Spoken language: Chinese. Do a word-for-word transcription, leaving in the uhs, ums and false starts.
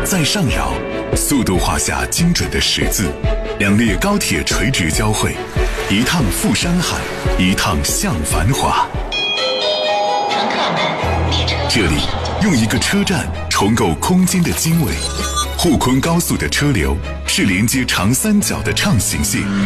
在上扰，速度画下精准的十字，两列高铁垂直交汇，一趟赴山海，一趟向繁华。 乘客们，列车这里用一个车站重构空间的经纬。沪昆高速的车流是连接长三角的畅行性。